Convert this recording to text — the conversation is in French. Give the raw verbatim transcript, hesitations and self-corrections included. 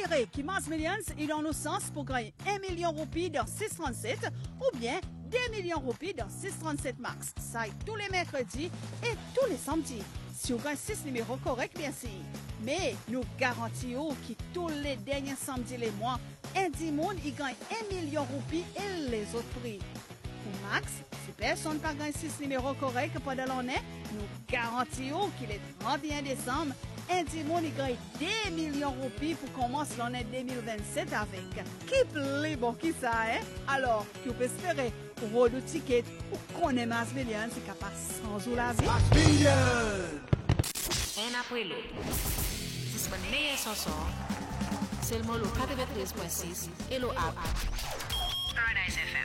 préféré qui Mars Millions il a nos sens pour gagner un million de roupies dans six trente-sept ou bien deux millions de roupies dans six trente-sept Max. Ça tous les mercredis et tous les samedis. Si vous gagnez six numéros corrects, bien sûr. Mais nous garantissons que tous les derniers samedis les mois, un dimanche, il gagne un million de roupies et les autres prix. Pour Max, si personne n'a pas gagné six numéros corrects pendant l'année, nous garantissons qu'il est trente et un décembre, un dimanche, il gagne deux millions de roupies pour commencer l'année deux mille vingt-sept avec. Qui plaît bon qui ça, hein? Alors, que vous pouvez espérer pour vos tickets ou qu'on est Mars Millions, c'est capable sans ou la vie. Mars Millions! Un après l'autre. C'est le meilleur chanson. C'est le mot quatre-vingt-treize point six et le app. Paradise F M.